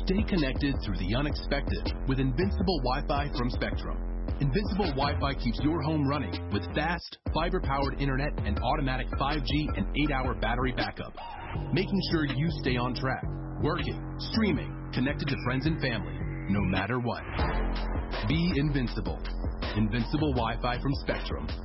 Stay connected through the unexpected with Invincible Wi-Fi from Spectrum. Invincible Wi-Fi keeps your home running with fast, fiber-powered internet and automatic 5G and 8-hour battery backup, making sure you stay on track, working, streaming, connected to friends and family, no matter what. Be invincible. Invincible Wi-Fi from Spectrum.